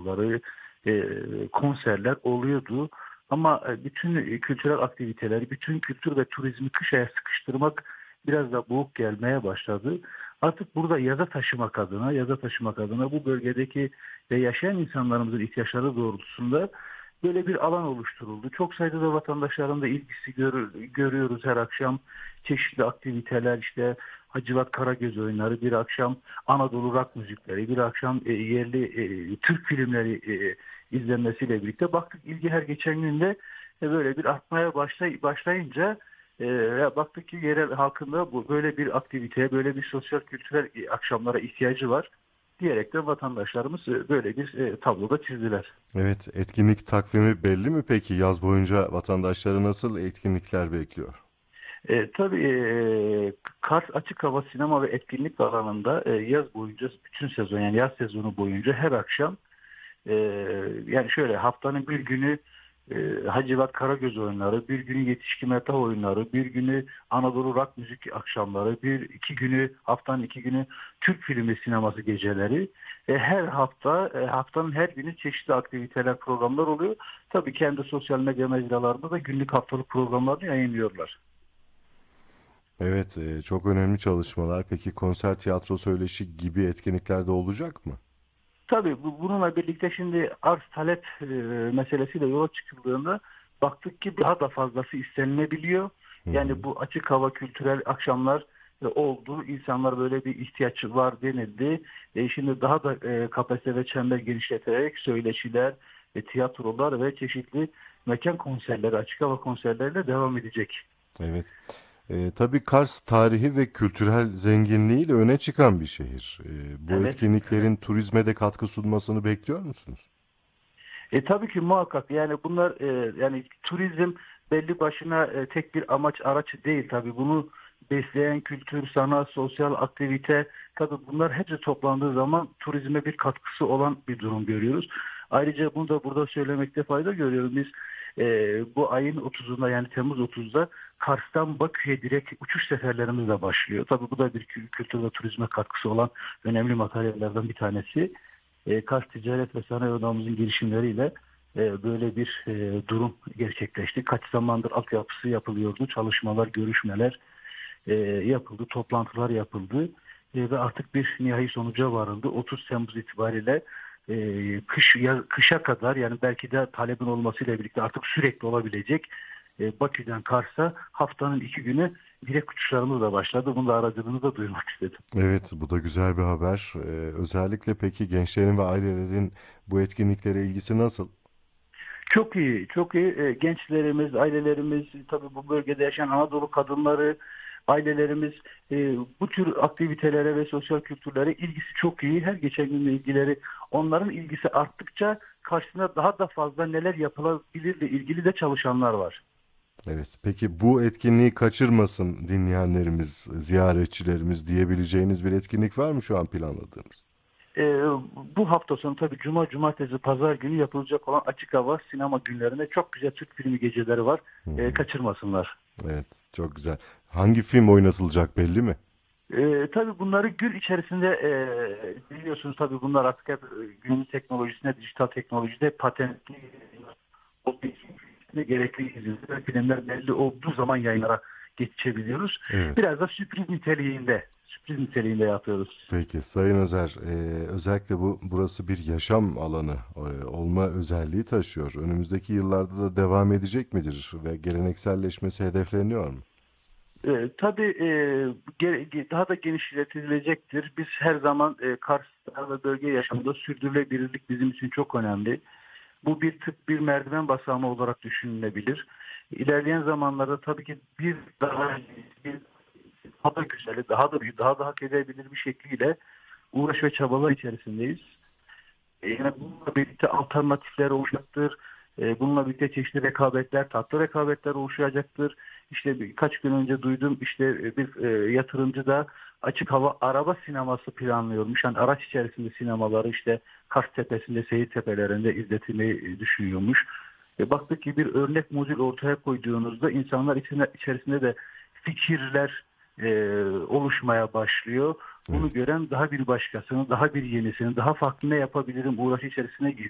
tiyatroları, konserler oluyordu. Ama bütün kültürel aktiviteleri, bütün kültür ve turizmi kış aya sıkıştırmak biraz da boğuk gelmeye başladı. Artık burada yaza taşımak adına bu bölgedeki ve yaşayan insanlarımızın ihtiyaçları doğrultusunda böyle bir alan oluşturuldu. Çok sayıda da vatandaşların da ilgisi görüyoruz her akşam. Çeşitli aktiviteler işte Hacivat Karagöz oyunları, bir akşam Anadolu rock müzikleri, bir akşam yerli Türk filmleri izlenmesiyle birlikte baktık ilgi her geçen günde böyle bir artmaya başlayınca baktık ki yerel halkında böyle bir aktiviteye, böyle bir sosyal kültürel akşamlara ihtiyacı var diyerek de vatandaşlarımız böyle bir tabloda çizdiler. Evet, etkinlik takvimi belli mi peki? Yaz boyunca vatandaşları nasıl etkinlikler bekliyor? Tabii Kars Açık Hava Sinema ve Etkinlik alanında yaz boyunca bütün sezon yani yaz sezonu boyunca her akşam e, yani şöyle haftanın bir günü Hacivat Karagöz oyunları, bir günü Yetişkin Meta oyunları, bir günü Anadolu rock müzik akşamları, haftanın iki günü Türk filmi sineması geceleri. Her hafta haftanın her günü çeşitli aktiviteler, programlar oluyor. Tabii kendi sosyal medya mecralarında da günlük haftalık programlarını yayınlıyorlar. Evet, çok önemli çalışmalar. Peki konser, tiyatro, söyleşi gibi etkinlikler de olacak mı? Tabii bununla birlikte şimdi arz talep meselesiyle yola çıkıldığında baktık ki daha da fazlası istenilebiliyor. Hı hı. Yani bu açık hava kültürel akşamlar oldu. İnsanlar böyle bir ihtiyaç var denildi. Şimdi daha da kapasite ve çember genişleterek söyleşiler, tiyatrolar ve çeşitli mekan konserleri, açık hava konserleriyle devam edecek. Evet. Tabii Kars tarihi ve kültürel zenginliğiyle öne çıkan bir şehir. Bu Evet, evet. etkinliklerin turizme de katkı sunmasını bekliyor musunuz? Tabii ki muhakkak yani bunlar yani turizm belli başına tek bir amaç araç değil tabii bunu besleyen kültür, sanat, sosyal aktivite tabii bunlar hepsi toplandığı zaman turizme bir katkısı olan bir durum görüyoruz. Ayrıca bunu da burada söylemekte fayda görüyorum. Biz bu ayın 30'unda yani Temmuz 30'da Kars'tan Bakü'ye direkt uçuş seferlerimiz de başlıyor. Tabii bu da bir kültür ve turizme katkısı olan önemli materyallerden bir tanesi. Kars Ticaret ve Sanayi Odamızın girişimleriyle böyle bir durum gerçekleşti. Kaç zamandır altyapısı yapılıyordu. Çalışmalar, görüşmeler yapıldı, toplantılar yapıldı ve artık bir nihai sonuca varıldı. 30 Temmuz itibariyle kışa kadar yani belki de talebin olmasıyla birlikte artık sürekli olabilecek Bakü'den Kars'a haftanın 2 günü direkt uçuşlarımız da başladı. Bunu da aracılığını da duyurmak istedim. Evet, bu da güzel bir haber. Özellikle peki gençlerin ve ailelerin bu etkinliklere ilgisi nasıl? Çok iyi, çok iyi. Gençlerimiz, ailelerimiz, tabii bu bölgede yaşayan Anadolu kadınları, ailelerimiz bu tür aktivitelere ve sosyal kültürlere ilgisi çok iyi. Her geçen gün ilgileri, onların ilgisi arttıkça karşısında daha da fazla neler yapılabilirle ilgili de çalışanlar var. Evet, peki bu etkinliği kaçırmasın dinleyenlerimiz, ziyaretçilerimiz diyebileceğiniz bir etkinlik var mı şu an planladığınız? E, Bu hafta sonu tabii Cuma, Cumartesi, Pazar günü yapılacak olan açık hava sinema günlerinde çok güzel Türk filmi geceleri var. Hı hı. Kaçırmasınlar. Evet, çok güzel. Hangi film oynatılacak belli mi? Tabii bunları gün içerisinde biliyorsunuz tabii bunlar artık hep günün teknolojisine, dijital teknolojide patentli olduğu için gerekli izinler, filmler belli olduğu zaman yayınlara geçebiliyoruz. Evet. Biraz da sürpriz niteliğinde yapıyoruz. Peki Sayın Özer, özellikle burası bir yaşam alanı olma özelliği taşıyor. Önümüzdeki yıllarda da devam edecek midir ve gelenekselleşmesi hedefleniyor mu? Tabii daha da genişletilecektir. Biz her zaman Kars'ta ve bölge yaşamında sürdürülebilirlik bizim için çok önemli. Bu bir tık bir merdiven basamağı olarak düşünülebilir. İlerleyen zamanlarda tabii ki bir daha da güzeli, daha da büyük, daha da hak edebilir bir şekliyle uğraş ve çabalar içerisindeyiz. Yani bununla birlikte alternatifler oluşacaktır. Bununla birlikte çeşitli rekabetler, tatlı rekabetler oluşacaktır. İşte birkaç gün önce duydum işte bir yatırımcı da açık hava araba sineması planlıyormuş. Yani araç içerisinde sinemaları işte Kars Tepesi'nde, Seyir Tepelerinde izletmeyi düşünüyormuş. Baktık ki bir örnek modül ortaya koyduğunuzda insanlar içerisinde de fikirler oluşmaya başlıyor. Bunu Evet. gören daha bir başkasının, daha bir yenisinin, daha farklı ne yapabilirim uğraşı içerisine giriyor.